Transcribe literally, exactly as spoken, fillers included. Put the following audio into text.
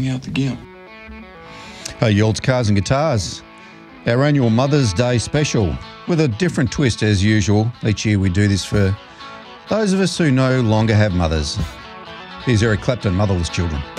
bring out the gimp. Hey, Yolds Cars and Guitars, our annual Mother's Day special with a different twist as usual. Each year we do this for those of us who no longer have mothers. Here's Eric Clapton, Motherless Children.